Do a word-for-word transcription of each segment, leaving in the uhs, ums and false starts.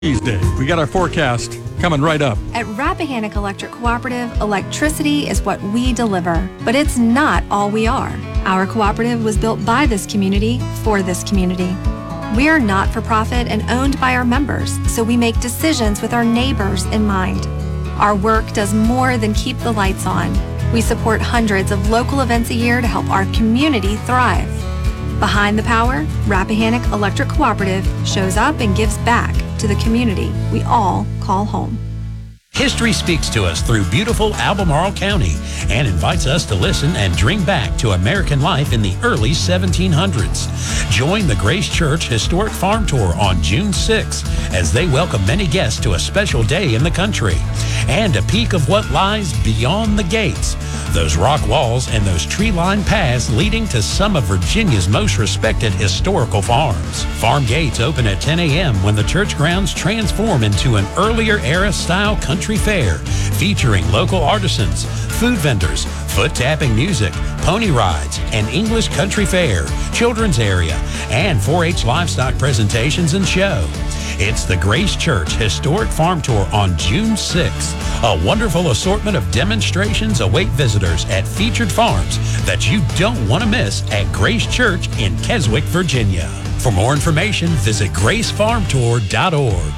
Tuesday. We got our forecast coming right up. At Rappahannock Electric Cooperative, electricity is what we deliver, but it's not all we are. Our cooperative was built by this community for this community. We are not-for-profit and owned by our members, so we make decisions with our neighbors in mind. Our work does more than keep the lights on. We support hundreds of local events a year to help our community thrive. Behind the Power, Rappahannock Electric Cooperative shows up and gives back to the community we all call home. History speaks to us through beautiful Albemarle County and invites us to listen and dream back to American life in the early seventeen hundreds. Join the Grace Church Historic Farm Tour on June sixth as they welcome many guests to a special day in the country and a peek of what lies beyond the gates. Those rock walls and those tree-lined paths leading to some of Virginia's most respected historical farms. Farm gates open at ten a.m. when the church grounds transform into an earlier era style country fair featuring local artisans, food vendors, foot-tapping music, pony rides, an English country fair, children's area, and four H livestock presentations and show. It's the Grace Church Historic Farm Tour on June sixth. A wonderful assortment of demonstrations await visitors at featured farms that you don't want to miss at Grace Church in Keswick, Virginia. For more information, visit grace farm tour dot org.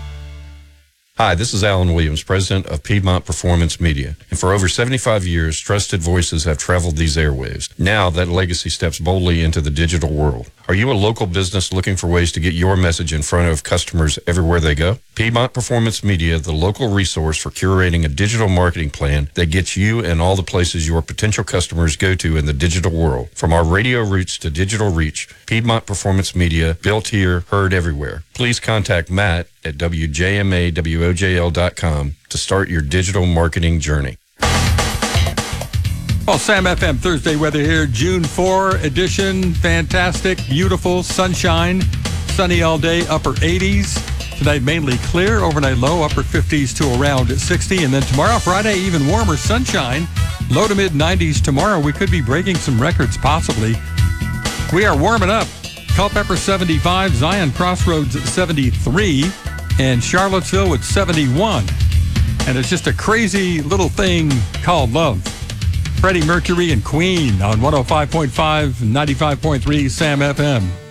Hi, this is Alan Williams, president of Piedmont Performance Media. And for over seventy-five years, trusted voices have traveled these airwaves. Now that legacy steps boldly into the digital world. Are you a local business looking for ways to get your message in front of customers everywhere they go? Piedmont Performance Media, the local resource for curating a digital marketing plan that gets you and all the places your potential customers go to in the digital world. From our radio roots to digital reach, Piedmont Performance Media, built here, heard everywhere. Please contact Matt at W J M A W O J L dot com to start your digital marketing journey. Well, Sam F M Thursday weather here, June fourth edition. Fantastic, beautiful, sunshine, sunny all day, upper eighties. Tonight mainly clear, overnight low, upper fifties to around sixty. And then tomorrow, Friday, even warmer sunshine, low to mid nineties tomorrow. We could be breaking some records possibly. We are warming up. Culpeper seventy-five, Zion Crossroads seventy-three, and Charlottesville with seventy-one. And it's just a crazy little thing called love. Freddie Mercury and Queen on one oh five point five, ninety-five point three Sam F M.